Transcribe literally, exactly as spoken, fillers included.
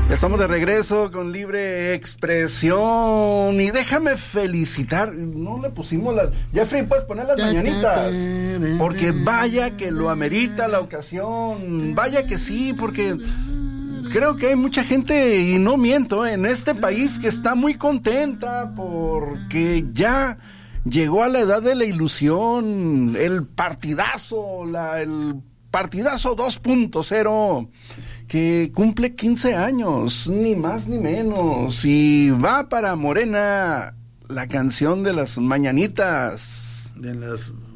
Estamos de regreso con Libre Expresión y déjame felicitar, no le pusimos las... Jeffrey, ¿puedes poner las mañanitas? Porque vaya que lo amerita la ocasión, vaya que sí, porque creo que hay mucha gente, y no miento, en este país que está muy contenta porque ya llegó a la edad de la ilusión, el partidazo, la, el partidazo dos punto cero... que cumple quince años, ni más ni menos, y va para Morena la canción de las mañanitas. De las